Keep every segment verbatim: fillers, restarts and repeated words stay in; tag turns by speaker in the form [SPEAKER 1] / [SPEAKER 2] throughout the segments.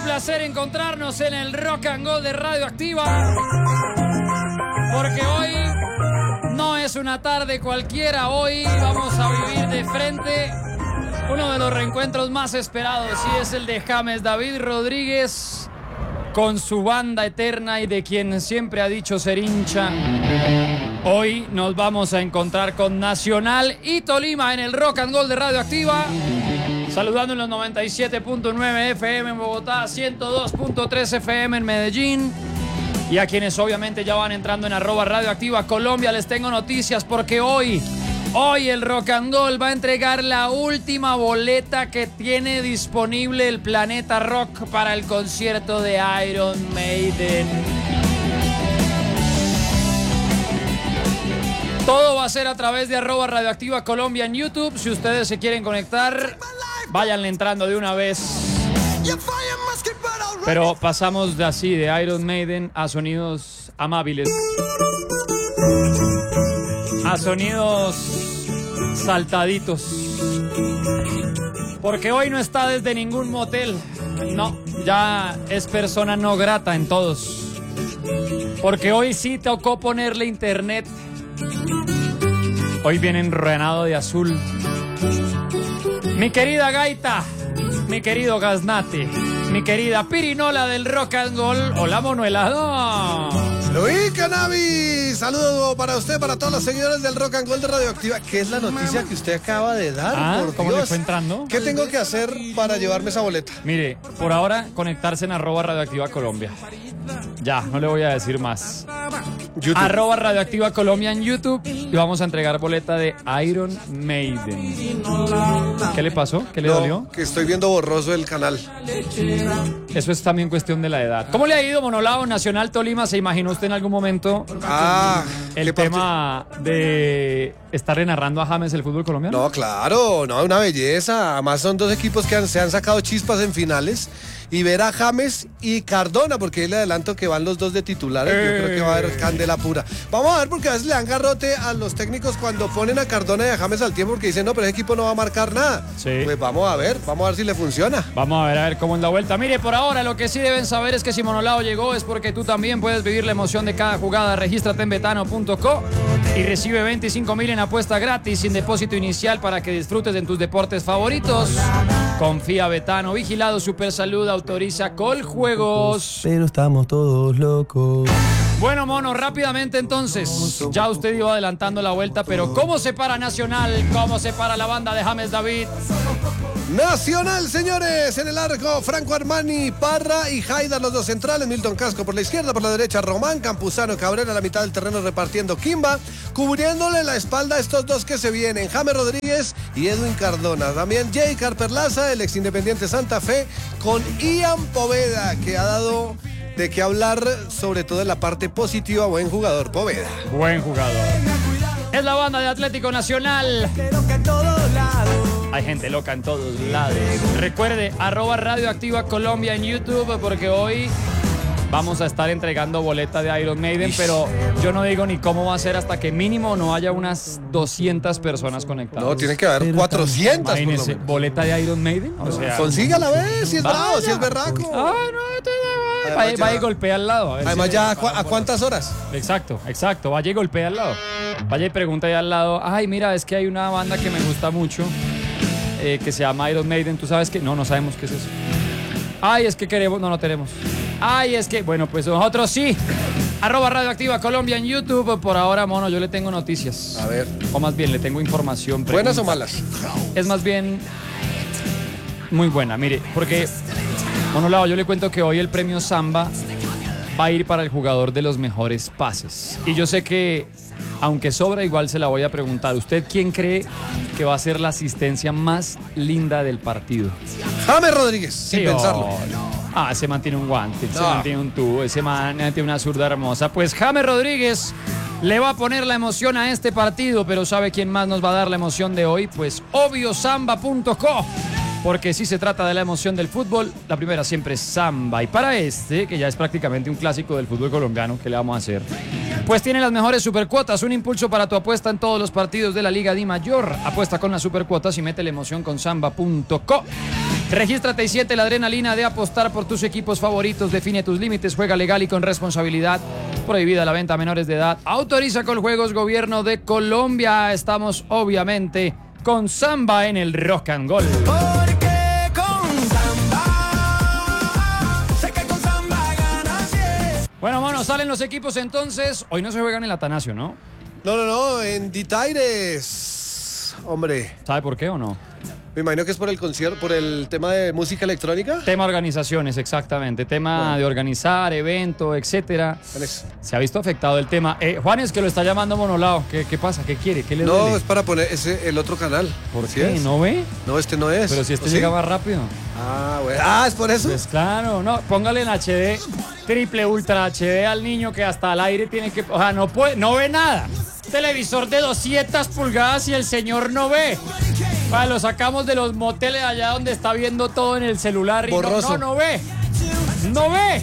[SPEAKER 1] placer encontrarnos en el Rock and Gold de Radioactiva, porque hoy no es una tarde cualquiera. Hoy vamos a vivir de frente uno de los reencuentros más esperados, y es el de James David Rodríguez con su banda eterna y de quien siempre ha dicho ser hincha. Hoy nos vamos a encontrar con Nacional y Tolima en el Rock and Gold de Radioactiva, saludando en los noventa y siete punto nueve F M en Bogotá, ciento dos punto tres F M en Medellín. Y a quienes obviamente ya van entrando en arroba Radioactiva Colombia, les tengo noticias, porque hoy, hoy el Rock and Gold va a entregar la última boleta que tiene disponible el Planeta Rock para el concierto de Iron Maiden. Todo va a ser a través de arroba Radioactiva Colombia en YouTube. Si ustedes se quieren conectar, váyanle entrando de una vez. Pero pasamos de así, de Iron Maiden, a sonidos amables, a sonidos saltaditos, porque hoy no está desde ningún motel. No, ya es persona no grata en todos, porque hoy sí tocó ponerle internet. Hoy viene enrenado de azul mi querida gaita, mi querido gaznate, mi querida pirinola del Rock and Roll. Hola, Monuela. No.
[SPEAKER 2] Luis Cannabis, saludo para usted, para todos los seguidores del Rock and Roll de Radioactiva. ¿Qué es la noticia que usted acaba de dar?
[SPEAKER 1] Ah,
[SPEAKER 2] por
[SPEAKER 1] ¿cómo
[SPEAKER 2] Dios.
[SPEAKER 1] le fue entrando?
[SPEAKER 2] ¿Qué tengo que hacer para llevarme esa boleta?
[SPEAKER 1] Mire, por ahora conectarse en arroba Radioactiva Colombia. Ya, no le voy a decir más. YouTube. Arroba Radioactiva Colombia en YouTube, y vamos a entregar boleta de Iron Maiden. ¿Qué le pasó? ¿Qué le
[SPEAKER 2] no,
[SPEAKER 1] dolió?
[SPEAKER 2] Que estoy viendo borroso el canal.
[SPEAKER 1] Eso es también cuestión de la edad. ¿Cómo le ha ido, Monolao? Nacional Tolima, ¿se imaginó usted en algún momento
[SPEAKER 2] Ah,
[SPEAKER 1] el tema de estarle narrando a James el fútbol colombiano?
[SPEAKER 2] No, claro, no, una belleza. Además son dos equipos que han, se han sacado chispas en finales. Y ver a James y Cardona, porque ahí le adelanto que van los dos de titulares. Eh. Yo creo que va a haber candela pura. Vamos a ver, porque a veces le dan garrote a los técnicos cuando ponen a Cardona y a James al tiempo, porque dicen, no, pero ese equipo no va a marcar nada.
[SPEAKER 1] Sí.
[SPEAKER 2] Pues vamos a ver, vamos a ver si le funciona.
[SPEAKER 1] Vamos a ver, a ver cómo es la vuelta. Mire, por ahora lo que sí deben saber es que si Monolao llegó es porque tú también puedes vivir la emoción de cada jugada. Regístrate en betano punto co y recibe veinticinco mil en apuesta gratis sin depósito inicial para que disfrutes en tus deportes favoritos. Confía Betano, vigilado Supersalud, autoriza Coljuegos.
[SPEAKER 3] Pero estamos todos locos.
[SPEAKER 1] Bueno, Mono, rápidamente entonces, ya usted iba adelantando la vuelta, pero ¿cómo se para Nacional? ¿Cómo se para la banda de James David?
[SPEAKER 2] Nacional, señores, en el arco, Franco Armani, Parra y Haidar, los dos centrales, Milton Casco por la izquierda, por la derecha Román, Campuzano, Cabrera a la mitad del terreno repartiendo Kimba, cubriéndole la espalda a estos dos que se vienen, James Rodríguez y Edwin Cardona. También Jay Carperlaza, el ex Independiente Santa Fe, con Ian Poveda, que ha dado de qué hablar, sobre todo en la parte positiva. Buen jugador, Poveda.
[SPEAKER 1] Buen jugador. Es la banda de Atlético Nacional. Hay gente loca en todos lados. Recuerde, arroba Radioactiva Colombia en YouTube, porque hoy vamos a estar entregando boleta de Iron Maiden, pero yo no digo ni cómo va a ser hasta que mínimo no haya unas doscientas personas conectadas.
[SPEAKER 2] No, tiene que haber cuatrocientas.
[SPEAKER 1] Imagínese, boleta de Iron Maiden. O sea,
[SPEAKER 2] consígala a ver si es bravo, si es berraco.
[SPEAKER 1] Ay, no, vaya, vaya y golpea al lado.
[SPEAKER 2] Además,
[SPEAKER 1] si
[SPEAKER 2] ya, ¿a, cu ¿a cuántas horas?
[SPEAKER 1] Exacto, exacto. Vaya y golpea al lado. Vaya y pregunta ahí al lado. Ay, mira, es que hay una banda que me gusta mucho, eh, que se llama Iron Maiden. ¿Tú sabes qué? No, no sabemos qué es eso. Ay, es que queremos, no, no tenemos. Ay, es que, bueno, pues nosotros sí. Arroba Radioactiva Colombia en YouTube. Por ahora, Mono, yo le tengo noticias.
[SPEAKER 2] A ver.
[SPEAKER 1] O más bien, le tengo información.
[SPEAKER 2] ¿Buenas o malas?
[SPEAKER 1] Es más bien muy buena, mire, porque, Monolao, yo le cuento que hoy el premio Samba va a ir para el jugador de los mejores pases. Y yo sé que, aunque sobra, igual se la voy a preguntar. ¿Usted quién cree que va a ser la asistencia más linda del partido?
[SPEAKER 2] James Rodríguez, sin
[SPEAKER 1] sí,
[SPEAKER 2] pensarlo.
[SPEAKER 1] Oh, no. Ah, ese man tiene un guante, ese
[SPEAKER 2] no.
[SPEAKER 1] man tiene un tubo, ese man tiene una zurda hermosa. Pues James Rodríguez le va a poner la emoción a este partido, pero ¿sabe quién más nos va a dar la emoción de hoy? Pues obvio samba punto co. Porque si se trata de la emoción del fútbol, la primera siempre es samba. Y para este, que ya es prácticamente un clásico del fútbol colombiano, ¿qué le vamos a hacer? Pues tiene las mejores supercuotas, un impulso para tu apuesta en todos los partidos de la Liga Di Mayor. Apuesta con las supercuotas y mete la emoción con samba punto co. Regístrate y siente la adrenalina de apostar por tus equipos favoritos. Define tus límites, juega legal y con responsabilidad. Prohibida la venta a menores de edad. Autoriza Coljuegos Gobierno de Colombia. Estamos obviamente con Samba en el Rock and Roll.
[SPEAKER 4] Porque con Samba, sé que con Samba ganas, yeah.
[SPEAKER 1] Bueno, bueno, salen los equipos entonces. Hoy no se juega en el Atanasio, ¿no?
[SPEAKER 2] No, no, no, en Ditaires. Hombre,
[SPEAKER 1] ¿Sabe por qué o no?
[SPEAKER 2] me imagino que es por el concierto, por el tema de música electrónica.
[SPEAKER 1] Tema organizaciones, exactamente. Tema
[SPEAKER 2] Bueno.
[SPEAKER 1] de organizar, evento, etcétera.
[SPEAKER 2] Alex.
[SPEAKER 1] Se ha visto afectado el tema. Eh, Juan es que lo está llamando Monolao. ¿Qué, qué pasa? ¿Qué quiere? ¿Qué le
[SPEAKER 2] No,
[SPEAKER 1] duele?
[SPEAKER 2] es para poner ese, el otro canal.
[SPEAKER 1] ¿Por
[SPEAKER 2] ¿Sí
[SPEAKER 1] qué?
[SPEAKER 2] es?
[SPEAKER 1] ¿No ve?
[SPEAKER 2] No, este no es.
[SPEAKER 1] Pero si este
[SPEAKER 2] ¿O sí?
[SPEAKER 1] llega más rápido.
[SPEAKER 2] Ah, bueno. Ah, es por eso.
[SPEAKER 1] Pues claro, no, póngale en H D, triple ultra H D al niño que hasta al aire tiene que, o sea, no puede, no ve nada. Televisor de doscientas pulgadas y el señor no ve. Vale, lo sacamos de los moteles allá donde está viendo todo en el celular y no,
[SPEAKER 2] Borroso.
[SPEAKER 1] no, no ve. No ve.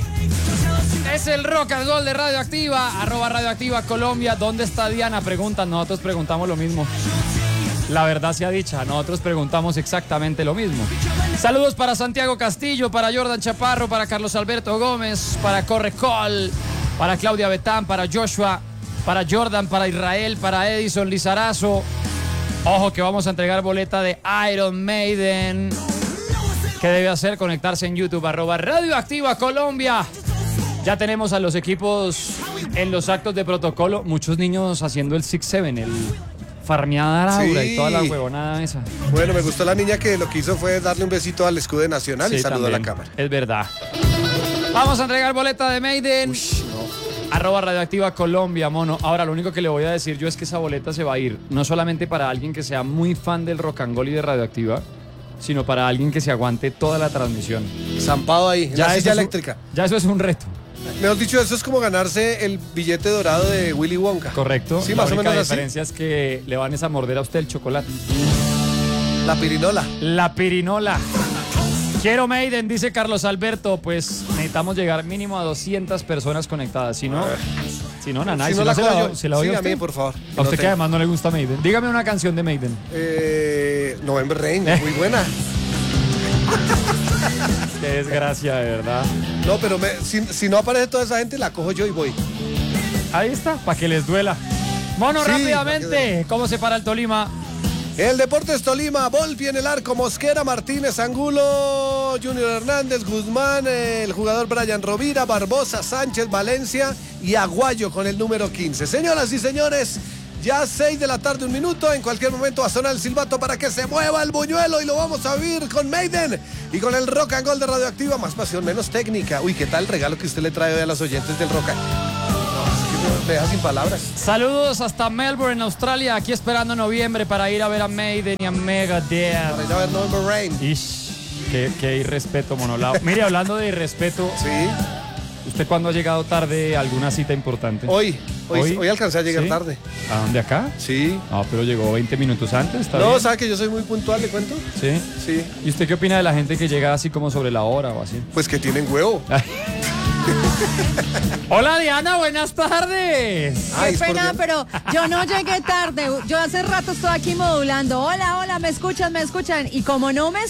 [SPEAKER 1] Es el Rock and Roll de Radioactiva, arroba Radioactiva Colombia. ¿Dónde está Diana? Preguntan, nosotros preguntamos lo mismo. La verdad sea dicha, nosotros preguntamos exactamente lo mismo. Saludos para Santiago Castillo, para Jordan Chaparro, para Carlos Alberto Gómez, para Correcol, para Claudia Betán, para Joshua, para Jordan, para Israel, para Edison Lizarazo. Ojo que vamos a entregar boleta de Iron Maiden. ¿Qué debe hacer? Conectarse en YouTube, arroba Radioactiva Colombia. Ya tenemos a los equipos en los actos de protocolo. Muchos niños haciendo el six seven, el farmeada Aura
[SPEAKER 2] Sí.
[SPEAKER 1] y toda la huevonada esa.
[SPEAKER 2] Bueno, me gustó la niña que lo que hizo fue darle un besito al escudo nacional y
[SPEAKER 1] Sí,
[SPEAKER 2] saludó a la
[SPEAKER 1] también.
[SPEAKER 2] cámara.
[SPEAKER 1] Es verdad. Vamos a entregar boleta de Maiden. Arroba Radioactiva Colombia, mono. Ahora, lo único que le voy a decir yo es que esa boleta se va a ir no solamente para alguien que sea muy fan del rock and roll y de Radioactiva, sino para alguien que se aguante toda la transmisión.
[SPEAKER 2] Zampado ahí, en la
[SPEAKER 1] eso
[SPEAKER 2] silla
[SPEAKER 1] es un-
[SPEAKER 2] eléctrica.
[SPEAKER 1] ya eso es un reto,
[SPEAKER 2] Mejor dicho, eso es como ganarse el billete dorado de Willy Wonka.
[SPEAKER 1] ¿correcto?
[SPEAKER 2] Sí,
[SPEAKER 1] la
[SPEAKER 2] más o
[SPEAKER 1] única
[SPEAKER 2] menos así.
[SPEAKER 1] diferencia es que le van a morder a usted el chocolate.
[SPEAKER 2] La pirinola.
[SPEAKER 1] La pirinola. Quiero Maiden, dice Carlos Alberto. Pues necesitamos llegar mínimo a doscientas personas conectadas. Si no, si no, Nanay,
[SPEAKER 2] Si
[SPEAKER 1] si
[SPEAKER 2] no la
[SPEAKER 1] se la
[SPEAKER 2] cojo,
[SPEAKER 1] oye- se la oye
[SPEAKER 2] sí,
[SPEAKER 1] a
[SPEAKER 2] a mí,
[SPEAKER 1] usted.
[SPEAKER 2] por favor.
[SPEAKER 1] A
[SPEAKER 2] No
[SPEAKER 1] usted que
[SPEAKER 2] tengo.
[SPEAKER 1] además no le gusta Maiden. Dígame una canción de Maiden.
[SPEAKER 2] Eh, November Rain, muy buena.
[SPEAKER 1] Qué desgracia, de verdad.
[SPEAKER 2] No, pero me- si, si no aparece toda esa gente, la cojo yo y voy.
[SPEAKER 1] Ahí está, para que les duela. Mono,
[SPEAKER 2] Sí,
[SPEAKER 1] rápidamente. ¿Cómo se para el Tolima?
[SPEAKER 2] El Deportes Tolima, Volpi en el arco, Mosquera, Martínez, Angulo, Junior Hernández, Guzmán, el jugador Brian Rovira, Barbosa, Sánchez, Valencia y Aguayo con el número quince. Señoras y señores, ya seis de la tarde, un minuto. En cualquier momento va a sonar el silbato para que se mueva el buñuelo y lo vamos a vivir con Maiden y con el Rock and Roll de Radioactiva. Más pasión, menos técnica. Uy, ¿qué tal el regalo que usted le trae hoy a los oyentes del Rock and Roll? No, es que me deja sin palabras.
[SPEAKER 1] Saludos hasta Melbourne, Australia. Aquí esperando noviembre para ir a ver a Maiden y a Megadeth.
[SPEAKER 2] Para ir a ver November Rain.
[SPEAKER 1] Ish, qué, qué irrespeto, Monolao. Mire, hablando de irrespeto,
[SPEAKER 2] Sí,
[SPEAKER 1] ¿usted cuándo ha llegado tarde a alguna cita importante?
[SPEAKER 2] hoy, hoy, hoy, alcancé a llegar
[SPEAKER 1] ¿Sí?
[SPEAKER 2] tarde.
[SPEAKER 1] ¿A dónde, acá?
[SPEAKER 2] Sí.
[SPEAKER 1] No, pero llegó veinte minutos antes, ¿está
[SPEAKER 2] No,
[SPEAKER 1] bien?
[SPEAKER 2] ¿sabe que yo soy muy puntual, le cuento?
[SPEAKER 1] ¿Sí?
[SPEAKER 2] Sí.
[SPEAKER 1] ¿Y usted qué opina de la gente que llega así como sobre la hora o así?
[SPEAKER 2] Pues que tienen huevo.
[SPEAKER 1] Hola, Diana, buenas tardes.
[SPEAKER 2] Ay,
[SPEAKER 5] Qué
[SPEAKER 2] es por
[SPEAKER 5] pena,
[SPEAKER 2] Dios.
[SPEAKER 5] pero yo no llegué tarde. Yo hace rato estoy aquí modulando. Hola, hola, ¿me escuchan? ¿Me escuchan? Y como no me